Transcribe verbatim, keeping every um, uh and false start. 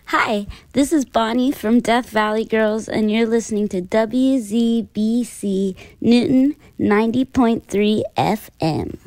Hi, this is Bonnie from Death Valley Girls, and you're listening to W Z B C Newton ninety point three F M.